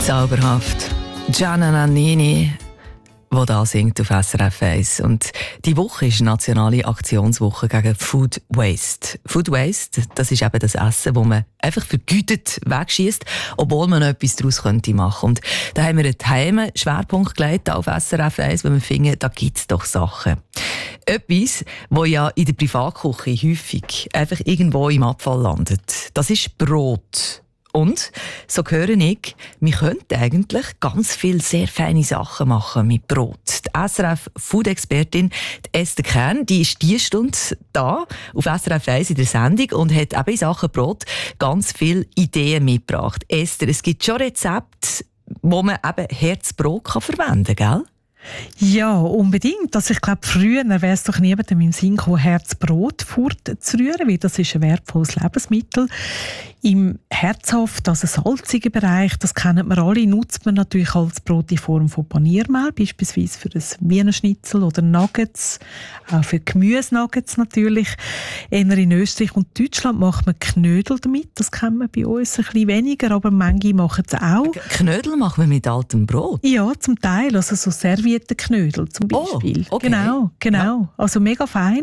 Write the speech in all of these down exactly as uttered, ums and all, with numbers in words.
Zauberhaft. Gianna Nannini, die da singt auf S R F eins. Und die Woche ist nationale Aktionswoche gegen Food Waste. Food Waste, das ist eben das Essen, das man einfach vergütet wegschießt, obwohl man noch etwas daraus könnte machen. Und da haben wir einen geheimen Schwerpunkt gelegt auf S R F eins, weil wir finden, da gibt es doch Sachen. Etwas, das ja in der Privatküche häufig einfach irgendwo im Abfall landet. Das ist Brot. Und, so höre ich, wir könnten eigentlich ganz viele sehr feine Sachen machen mit Brot. Die S R F-Food-Expertin Esther Kern, die ist diese Stunde da auf S R F eins in der Sendung und hat eben in Sachen Brot ganz viele Ideen mitgebracht. Esther, es gibt schon Rezepte, wo man eben Herzbrot kann verwenden kann, gell? Ja, unbedingt. Also ich glaube, früher wäre es doch niemandem im Sinn gekommen, Herzbrot fortzurühren, weil das ist ein wertvolles Lebensmittel. Im herzhaft, also salzigen Bereich, das kennen wir alle, nutzt man natürlich als Brot in Form von Paniermehl, beispielsweise für ein Wiener Schnitzel oder Nuggets, auch für Gemüsenuggets natürlich. Eher in Österreich und Deutschland macht man Knödel damit, das kennen wir bei uns ein bisschen weniger, aber manche machen es auch. Knödel machen wir mit altem Brot? Ja, zum Teil, also so Serviettenknödel zum Beispiel. Oh, okay. Genau, genau. Ja. Also mega fein.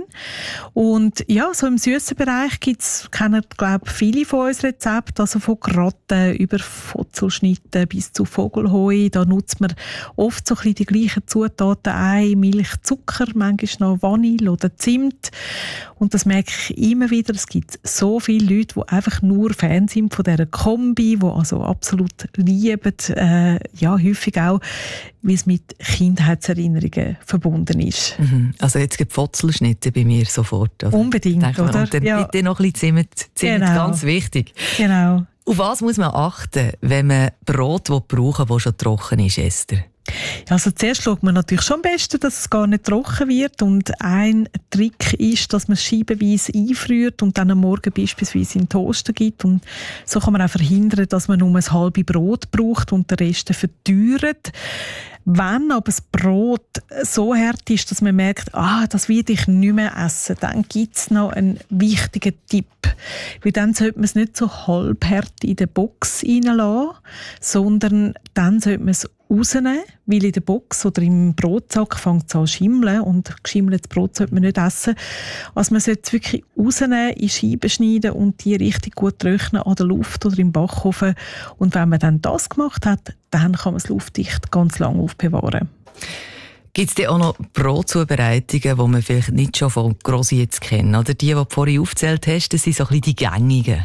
Und ja, so im süßen Bereich gibt's, kennen, glaube ich, viele von uns Rezepte, also von Gratten über Fotzelschnitten bis zu Vogelheu. Da nutzt man oft so ein bisschen die gleichen Zutaten: Ei, Milch, Zucker, manchmal noch Vanille oder Zimt. Und das merke ich immer wieder. Es gibt so viele Leute, die einfach nur Fan sind von dieser Kombi, die also absolut lieben, äh, ja, häufig auch, wie es mit Kindheitserinnerungen verbunden ist. Mhm. Also jetzt gibt es Fotzelschnitte bei mir sofort. Also unbedingt, oder? Und dann ja. bitte noch ein bisschen Zimt. Zimt, genau. Ganz wichtig. Genau. Auf was muss man achten, wenn man Brot brauchen will, das schon trocken ist, Esther? Also zuerst schaut man natürlich schon am besten, dass es gar nicht trocken wird. Und ein Trick ist, dass man es scheibenweise einfriert und dann am Morgen beispielsweise in den Toaster gibt. Und so kann man auch verhindern, dass man nur ein halbes Brot braucht und den Rest verteuert. Wenn aber das Brot so hart ist, dass man merkt, ah, das werde ich nicht mehr essen, dann gibt es noch einen wichtigen Tipp. Weil dann sollte man es nicht so halbhart in die Box reinlassen, sondern dann sollte man es rausnehmen, weil in der Box oder im Brotsack fängt es an zu schimmeln und geschimmeltes Brot sollte man nicht essen. Also man sollte es wirklich rausnehmen, in Scheiben schneiden und die richtig gut trocknen an der Luft oder im Backofen. Und wenn man dann das gemacht hat, dann kann man es luftdicht ganz lange aufbewahren. Gibt es denn auch noch Brotzubereitungen, die man vielleicht nicht schon von Grossi jetzt kennen? Oder die, die du vorhin aufgezählt hast, das sind so ein bisschen die gängigen?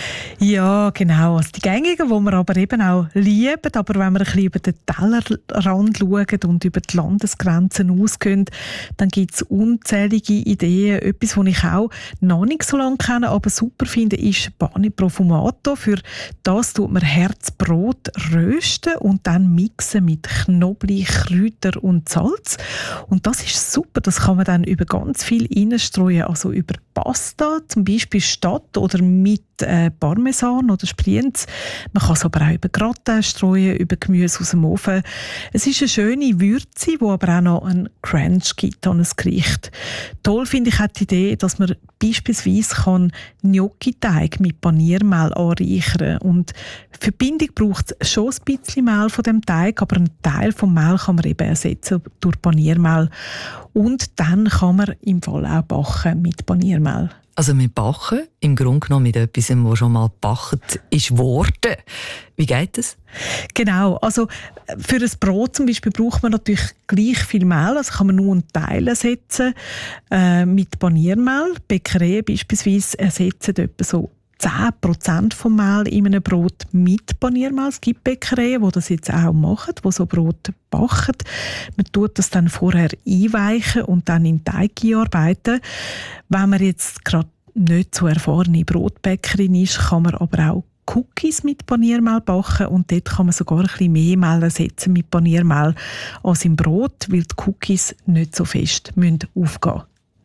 Ja, genau. Also die gängigen, die wir aber eben auch lieben, aber wenn wir ein bisschen über den Tellerrand schauen und über die Landesgrenzen ausgehen, dann gibt es unzählige Ideen. Etwas, das ich auch noch nicht so lange kenne, aber super finde, ist Pane Profumato. Für das tut man Herzbrot rösten und dann mixen mit Knoblauch, Kräuter und Salz. Und das ist super. Das kann man dann über ganz viel reinstreuen, also über Pasta, zum Beispiel statt oder mit äh, Parmesan oder Sprienz. Man kann es aber auch über Gratin streuen, über Gemüse aus dem Ofen. Es ist eine schöne Würze, die aber auch noch einen Crunch gibt an ein Gericht. Toll finde ich auch die Idee, dass man beispielsweise kann Gnocchi-Teig mit Paniermehl anreichern kann. Und für die Bindung braucht es schon ein bisschen Mehl von dem Teig, aber einen Teil vom Mehl kann man eben ersetzen durch Paniermehl. Und dann kann man im Fall auch backen mit Paniermehl. Also wir backen im Grunde genommen mit etwas, das schon mal gebacken ist worden. Wie geht das? Genau, also für ein Brot zum Beispiel braucht man natürlich gleich viel Mehl, also kann man nur einen Teil ersetzen äh, mit Paniermehl. Bäckereien beispielsweise ersetzen etwa so zehn Prozent vom Mehl in einem Brot mit Paniermehl. Es gibt Bäckereien, die das jetzt auch machen, die so Brot backen. Man tut das dann vorher einweichen und dann in den Teig einarbeiten. Wenn man jetzt gerade nicht so erfahrene Brotbäckerin ist, kann man aber auch Cookies mit Paniermehl backen und dort kann man sogar ein bisschen mehr Mehl ersetzen mit Paniermehl als im Brot, weil die Cookies nicht so fest aufgehen müssen.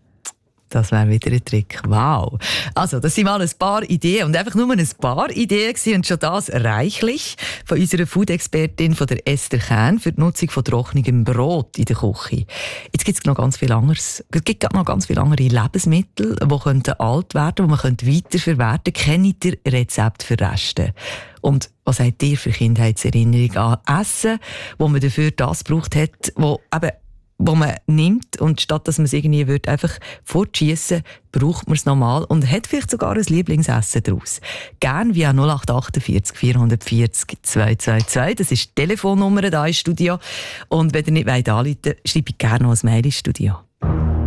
Das wäre wieder ein Trick. Wow. Also, das sind mal ein paar Ideen. Und einfach nur ein paar Ideen gewesen, und schon das reichlich von unserer Food-Expertin, von der Esther Kern, für die Nutzung von trockenem Brot in der Küche. Jetzt gibt es noch ganz viel anderes. Es gibt noch ganz viele andere Lebensmittel, die alt werden könnten, die man weiterverwerten könnte. Kennt ihr Rezepte für Reste? Und was habt ihr für Kindheitserinnerungen an Essen, wo man dafür das gebraucht hat, wo eben wo man nimmt und statt dass man es irgendwie würde, einfach fortschiessen, braucht man es nochmal und hat vielleicht sogar ein Lieblingsessen daraus. Gerne via null acht achtundvierzig vierhundertvierzig zweihundertzweiundzwanzig. Das ist die Telefonnummer hier im Studio. Und wenn ihr nicht anrufen wollt, schreibe ich gerne noch ein Mail ins Studio.